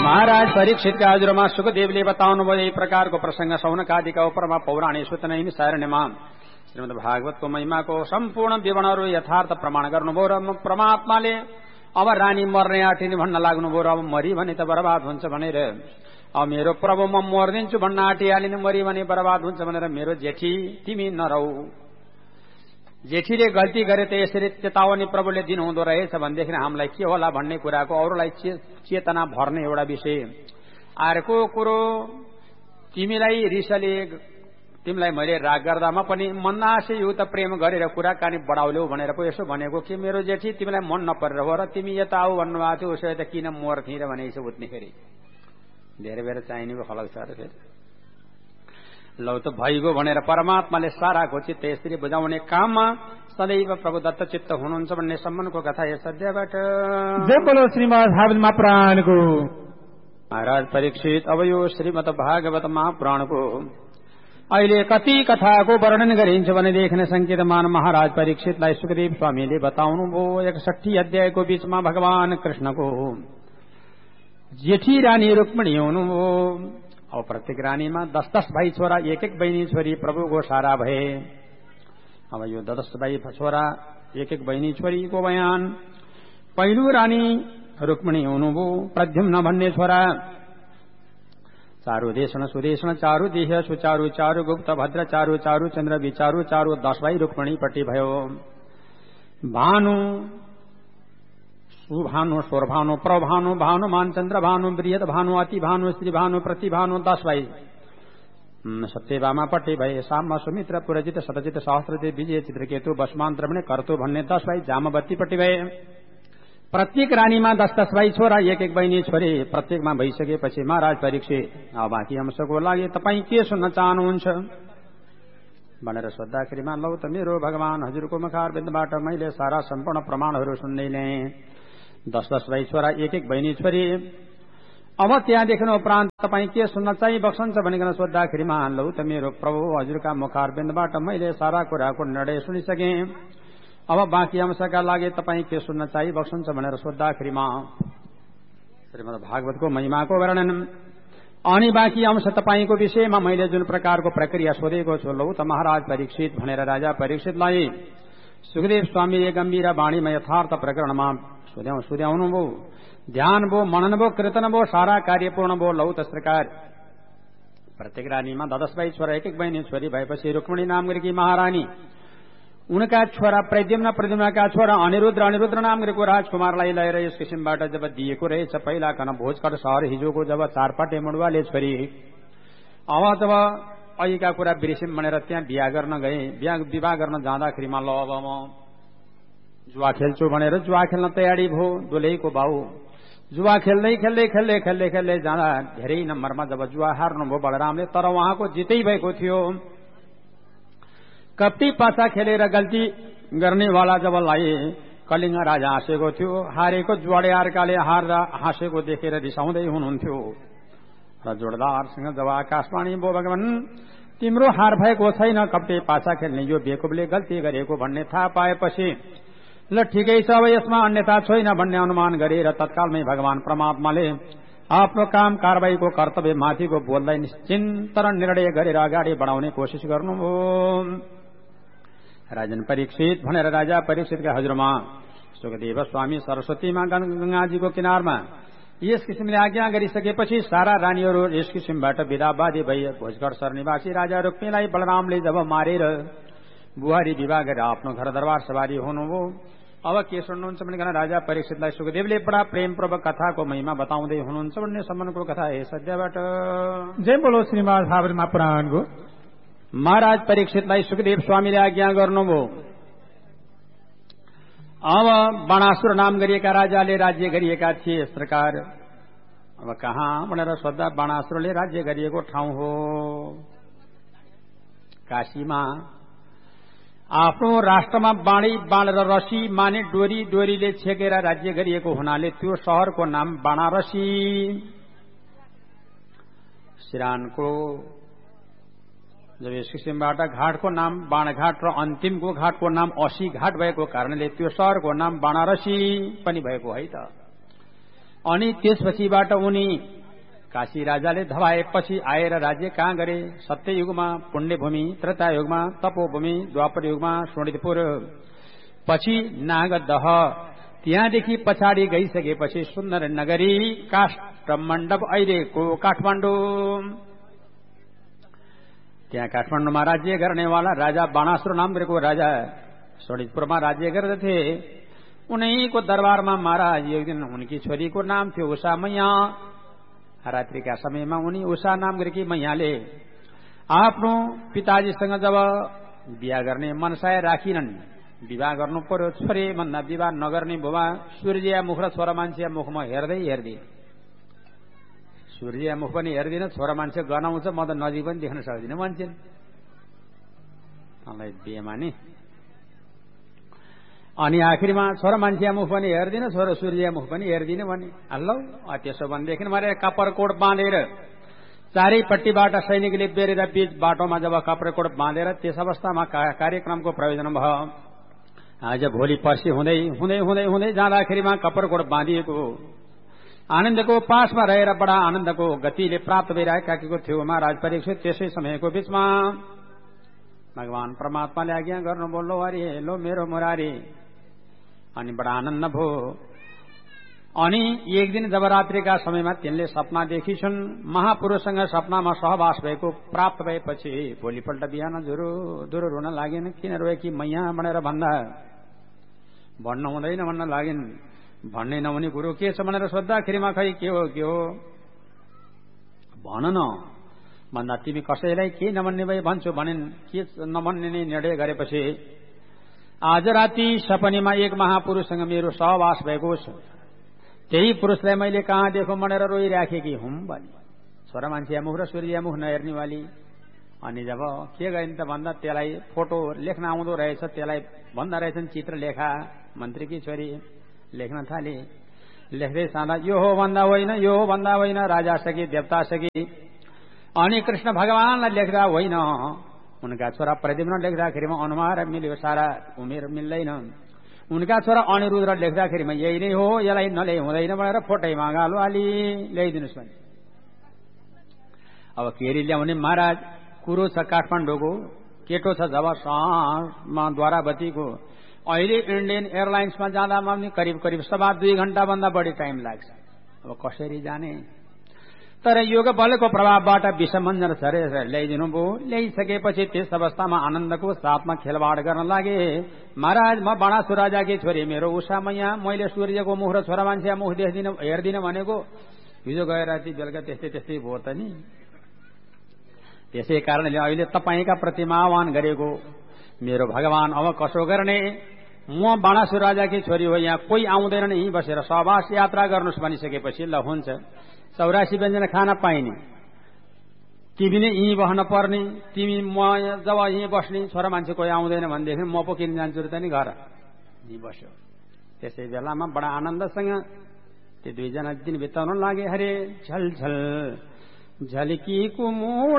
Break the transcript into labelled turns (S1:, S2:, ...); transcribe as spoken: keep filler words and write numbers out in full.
S1: महाराज परीक्षितका हजुरमा सुखदेवले बताउनुभयो यही प्रकारको प्रसंग सौनकादिका उपरमा पौराणिक सूचना सारणीमा श्रीमद् भागवतको महिमाको सम्पूर्ण विवरणहरू यथार्थ प्रमाण गर्नुभयो र परमात्माले अब रानी मर्ने आँटिने भन्न लाग्नुभयो र अब मरी भने त बर्बाद हुन्छ भनेर अब मेरो प्रभु म मर्दिन्छु भन्न आँटिहालिने मरी भने बर्बाद हुन्छ भनेर मेरो जेठी तिमी नरौ जेठीले गल्ती गरे त यसरी चेतावनी प्रभुले दिनुहुँदो रहेछ भनेदेखि हामीलाई के होला भन्ने कुराको अरूलाई चेतना भर्ने एउटा विषय। अर्को कुरो तिमीलाई रिसले तिमीलाई मैले राग गर्दामा पनि मन्नासे युत प्रेम गरेर कुराकानी बढाउल्यौ भनेर पो यसो भनेको कि मेरो जेठी तिमीलाई मन नपरेर हो र तिमी यता आऊ भन्नुभएको थियो उसो त किन मर्थे र भनेपछि उठ्नेखेरि धेरै बेर चाहिने खलक छ र फेरि लौ त भइगयो भनेर परमात्माले साराको चित्त यसरी बुझाउने काममा सदैव प्रभु दत्त चित्त हुनुहुन्छ भन्ने सम्बन्धको कथा यस अध्यायबाट।
S2: जय बोलो श्रीमद् भागवत महापुराणको।
S1: महाराज परीक्षित अब यो श्रीमद् भागवत महापुराणको अहिले कति कथाको वर्णन गरिन्छ भनेदेखि संकेतमान महाराज परीक्षितलाई सुखदेव स्वामीले बताउनुभयो एकसठी अध्यायको बीचमा भगवान कृष्णको जेठी रानी रुक्मिणी हुनुभयो। अब प्रत्येक रानीमा दस दस भाइ छोरा एक एक बहिनी छोरी प्रभुको सारा भए। अब यो दस भाइ छोरा एक एक बहिनी छोरीको बयान। पहिलो रानी रुक्मिणी हुनुभयो प्रद्युम्न भन्ने छोरा चारु देशन सुदेशन चारु देह सुचारु चारु गुप्त भद्र चारु चारु चन्द्र विचारु चारु दस भाइ रुक्मिणीपट्टि भयो। भानु सुभानु स्वरभानु प्रभानु भानु मानचन्द्र भानु बृहद भानु अति भानु श्री भानु प्रति भानु दस भाइ सत्यभामा पट्टि भए। साम सुमित्र पुरजित शतजित सहस्रजित विजय चित्रकेतु बसमान्त्र भने कर्तु भन्ने दस भाइ जामवतीपट्टि भए। प्रत्येक रानीमा दस दस भाइ छोरा एक एक बहिनी छोरी प्रत्येकमा भइसकेपछि महाराज परीक्षित अब बाँकी अंशको लागि तपाईँ के सुन्न चाहनुहुन्छ भनेर सोद्धाखेरिमा लौ त मेरो भगवान हजुरको मुखारविन्दबाट मैले सारा सम्पूर्ण प्रमाणहरू सुन्दै ल्याएँ। दस दस भाइ छोरा एक एक बहिनी छोरी अब त्यहाँदेखि उपरान्त तपाईँ के सुन्न चाहिँ बक्सन्छ भनिकन सोद्धाखेरिमा लौ त मेरो प्रभु हजुरका मुखारविन्दबाट मैले सारा कुराको निर्णय सुनिसकेँ अब बाँकी अंशका लागि तपाईँ के सुन्न चाहिँ बक्सन्छ भनेर सोद्धाखेरिमा श्रीमद् भागवतको महिमाको वर्णन अनि बाँकी अंश तपाईँको विषयमा मैले जुन प्रकारको प्रक्रिया सोधेको छु लौ त महाराज परीक्षित भनेर राजा परीक्षितलाई सुखदेव स्वामीले गम्भीर वाणीमा यथार्थ प्रकरणमा सुध्याउ सुध्याउनु भो ध्यान भो मनन भो कीर्तन भो सारा कार्य पूर्ण भो लौ त सरकार। प्रत्येक रानीमा दस भाइ छोरा एक एक बहिनी छोरी भएपछि रुक्मिणी नाम गरेकी महारानी उनका छोरा प्रद्युम्न प्रद्युम्नका छोरा अनिरुद्ध अनिरुद्ध नाम गरेको राजकुमारलाई लिएर यस किसिमबाट जब दिएको रहेछ पहिला कन भोजकट सहर हिजोको जब चारपाटे मुडुवाले छोरी अब जब अहिलेका कुरा बिर्सिम भनेर त्यहाँ बिहा गर्न गए। बिहा विवाह गर्न जाँदाखेरिमा ल अब म जुवा खेल्छु भनेर जुवा खेल्न तयारी भयो। दोलैको बाउ जुवा खेल्दै खेल्दै खेल्दै खेल्दै खेल्दै जाँदा धेरै नम्बरमा जब जुवा हार्नुभयो बलरामले तर उहाँको जितै भएको थियो। कप्टी पासा खेलेर गल्ती गर्नेवाला जब लाए कलिङ्ग राजा हाँसेको थियो। हारेको जुवाडे अर्काले हार्दा हाँसेको देखेर रिसाउँदै हुनुहुन्थ्यो र जोडदारसँग जब आकाशवाणी भो भगवान तिम्रो हार भएको छैन कप्टी पासा खेल्ने यो बेकुबले गल्ती गरेको भन्ने थाहा पाएपछि ल ठिकै छ अब यसमा अन्यथा छैन भन्ने अनुमान गरेर तत्कालमै भगवान परमात्माले आफ्नो काम कारबाहीको कर्तव्य माथिको बोललाई निश्चिन्त र निर्णय गरेर अगाडि बढाउने कोसिस गर्नुभयो। राजन परीक्षित भनेर राजा परीक्षितका हजुरमा सुखदेव स्वामी सरस्वतीमा गंगाजीको किनारमा यस किसिमले आज्ञा गरिसकेपछि सारा रानीहरू यस किसिमबाट विदाबादी भई भोजगढ सर निवासी राजा रुक्मीलाई बलरामले जब मारेर बुहारी विवाह गरेर आफ्नो घर दरबार सवारी हुनुभयो। अब के सुन्नुहुन्छ भने राजा परीक्षितलाई सुखदेवले बडा प्रेमपूर्वक कथाको महिमा बताउँदै हुनुहुन्छ भन्ने सम्बन्धको कथा यस अध्यायबाट।
S2: जय बोलो श्रीमद् भागवत महापुराणको।
S1: महाराज परीक्षितलाई सुखदेव स्वामीले आज्ञा गर्नुभयो। अब बाणासुर नाम गरिएका राजाले राज्य गरिएका थिए यस प्रकार। अब कहाँ भनेर सोद्धा बाणासुरले राज्य गरिएको ठाउँ हो काशीमा। आफ्नो राष्ट्रमा बाणी बाण र रसी माने डोरी डोरीले छेकेर राज्य गरिएको हुनाले त्यो शहरको नाम बाणारसी। सिरानको जब यस किसिमबाट घाटको नाम बाणघाट र अन्तिमको घाटको नाम असी घाट भएको कारणले त्यो शहरको नाम बाणारसी पनि भएको है त। अनि त्यसपछिबाट उनी काशी राजाले धवाएपछि आएर राज्य कहाँ गरे? सत्ययुगमा पुण्यभूमि, त्रेतायुगमा तपोभूमि, द्वापर युगमा शोणितपुर, पछि नागदह, त्यहाँदेखि पछाडि गइसकेपछि सुन्दर नगरी काष्ठमण्डप अहिलेको काठमाडौँ। त्यहाँ काठमाडौँमा राज्य गर्नेवाला राजा बाणासुर नामको राजा शोणितपुरमा राज्य गर्दथे। उनैको दरबारमा महाराज एक दिन उनकी छोरीको नाम थियो उषा मैया। रात्रिका समयमा उनी उषा नाम गरेकी मैयाले आफ्नो पिताजीसँग जब बिहा गर्ने मनसाय राखिनन्, विवाह गर्नु पर्यो, छोरे भन्दा विवाह नगर्ने बुबा सूर्य मुख र छोरा मान्छे मुखमा हेर्दै हेर्दै, सूर्य मुख पनि हेर्दिन, छोरा मान्छे गनाउँछ, म त नजिक पनि देख्न सक्दिनँ भन्छन्। मलाई बिहेमा नि अनि आखिरमा छोरा मान्छे मुख पनि हेर्दिन, छोरा सूर्य मुख पनि हेर्दिन भने हल्लो त्यसो भनेदेखि मारे कपरकोट बाँधेर चारैपट्टिबाट सैनिकले बेरेर बीच बाटोमा जब कपरकोट बाँधेर त्यस अवस्थामा कार्यक्रमको प्रयोजन भयो। आज भोलि पर्सि हुँदै हुँदै हुँदै हुँदै जाँदाखेरिमा कपरकोट बाँधिएको आनन्दको पासमा रहेर बडा आनन्दको गतिले प्राप्त भइरहेको थियो महाराज परीक्षित। त्यसै समयको बीचमा भगवान परमात्माले आज्ञा गर्नु बोल्लो अरे लो मेरो मुरारी। अनि बडा आनन्द भयो। अनि एक दिन जब रात्रिका समयमा तिनले सपना देखिछन्, महापुरुषसँग सपनामा सहवास भएको प्राप्त भएपछि भोलिपल्ट बिहान जुरु दुरु रुन लागेन। किन रोए कि मैया भनेर भन्दा भन्न हुँदैन भन्न लागेन। भन्ने नहुने कुरो के छ भनेर सोद्धाखेरिमा खै के हो के हो भन न भन्दा तिमी कसैलाई के नभन्ने भए भन्छु भनिन्। के नभन्ने नै निर्णय गरेपछि आज राति सपनीमा एक महापुरुषसँग मेरो सहवास भएको छ। त्यही पुरुषलाई मैले कहाँ देखो भनेर रोइराखेकी हुँ भने छोरा मान्छे मुख र सूर्य मुख नहेर्ने वाली। अनि जब के गरिन् त भन्दा त्यसलाई फोटो लेख्न आउँदो रहेछ, त्यसलाई भन्दा रहेछन् चित्र लेखा। मन्त्रीकी छोरी लेख्न थाले। लेख्दै साँदा यो हो भन्दा होइन, यो हो भन्दा होइन, राजा सकी देवता सकी। अनि कृष्ण भगवानलाई लेख्दा होइन, उनका छोरा प्रद्युम्न लेख्दाखेरिमा अनुहार मिल्यो, सारा उमेर मिल्दैन। उनका छोरा अनिरुद्ध लेख्दाखेरिमा यही नै हो, यसलाई नल्याइ हुँदैन भनेर फोटैमा गालो हाली ल्याइदिनुहोस् भने। अब केरी ल्याउने महाराज कुरो छ काठमाडौँको, केटो छ जब सहरमा द्वारावतीको। अहिले इन्डियन एयरलाइन्समा जाँदामा पनि करिब करिब सवा दुई घण्टा भन्दा बढी टाइम लाग्छ। अब कसरी जाने? तर योग बलको प्रभावबाट विषमञ्जन छरेर ल्याइदिनु भयो। ल्याइसकेपछि त्यस अवस्थामा आनन्दको साथमा खेलवाड गर्न लागे। महाराज म बाणासुर राजाकी छोरी मेरो उषा मैया, मैले सूर्यको मुख र छोरा मान्छे मुख देख्दिन हेर्दिन भनेको हिजो गएर राति बेलुका त्यस्तै त्यस्तै भयो त नि। त्यसै कारणले अहिले तपाईँका प्रतिमा आह्वान गरेको मेरो भगवान अब कसो गर्ने? म बाणासुर राजाकी छोरी हो, यहाँ कोही आउँदैन, यहीँ बसेर सहवास यात्रा गर्नुहोस् भनिसकेपछि ल हुन्छ। चौरासी व्यञ्जन खान पाइने, तिमी नै यहीँ बस्न पर्ने, तिमी म जब यहीँ बस्ने, छोरा मान्छे कोही आउँदैन भनेदेखि म पो किन जान्छु र त नि घर यहीँ बस्यो। त्यसै बेलामा बडा आनन्दसँग त्यो दुईजना दिन बिताउन लागे। हरे झल झल झल्कीको